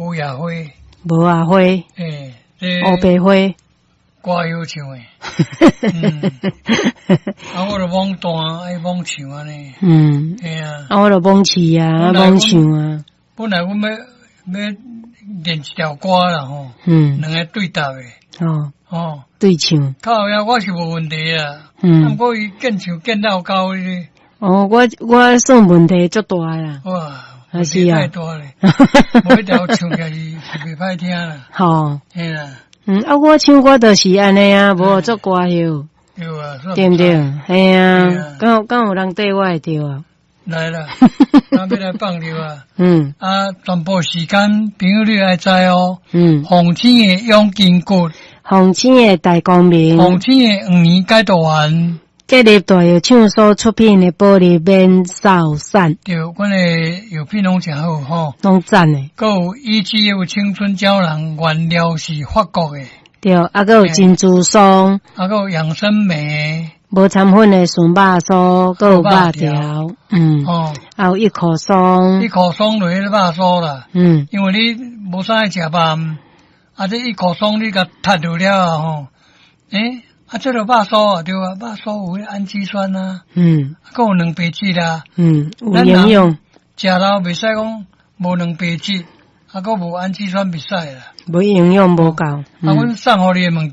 无野花， 无啊花，乌白花， 歌谣唱诶。我就懵弹，爱懵唱安尼。嘿啊。 我就懵试啊，懵唱啊。 本来阮要练一条歌啦吼，两个对答诶。对唱。靠呀，我是无问题啊。不过伊见唱见到高哩。 我算问题足大啦。 哇， 还是啊。 太大咧。每一条唱起来是袂歹听啦。 吼。 嘿啦。 我唱歌就是安尼啊，无做歌谣。 对啊， 对不对？嘿啊，敢有人对我会对啊？ 来啦，咱要来放着啊。全部时间朋友你爱知哦。红星的永金骨， 红星的大光明， 红星的5年解读完。 建立大药厂所出品的玻璃面罩伞， 对，阮的药品拢真好吼， 拢赞诶。 还有EGF青春胶囊原料是法国的， 对，还有珍珠霜， 还有养生酶， 无掺粉的纯肉酥，还有肉条，还有一口松， 一口松落去肉酥啦，因为你无啥爱食肉，这一口松你甲踢掉了吼，这个肉酥啊，对啊，肉酥有氨基酸啊，还有蛋白质啦， 有营养。 食了袂使讲无蛋白质，还有无氨基酸袂使啦， 无营养无够。 阮送互你的物